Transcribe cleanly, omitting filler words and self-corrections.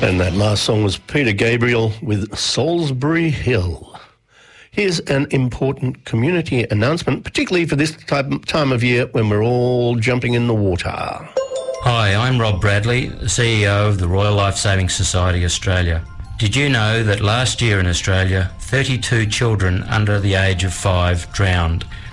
And that last song was Peter Gabriel with Salisbury Hill. Here's an important community announcement, particularly for this time of year when we're all jumping in the water. Hi, I'm Rob Bradley, the CEO of the Royal Life Saving Society Australia. Did you know that last year in Australia, 32 children under the age of 5 drowned?